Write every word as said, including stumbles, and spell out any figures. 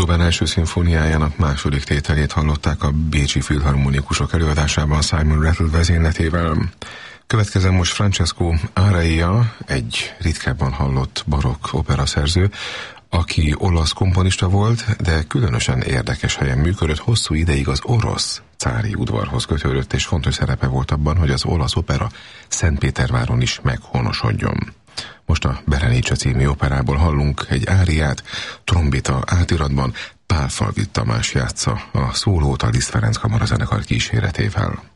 Beethoven első szimfóniájának második tételét hallották a bécsi filharmonikusok előadásában Simon Rattle vezényletével. Következzen most Francesco Areia, egy ritkábban hallott barokk operaszerző, aki olasz komponista volt, de különösen érdekes helyen működött, hosszú ideig az orosz cári udvarhoz kötődött, és fontos szerepe volt abban, hogy az olasz opera Szentpéterváron is meghonosodjon. Most a Berenice című operából hallunk egy áriát, trombita átiratban, Pál Falvy Tamás játsza a szólót a Liszt Ferenc Kamarazenekar kíséretével.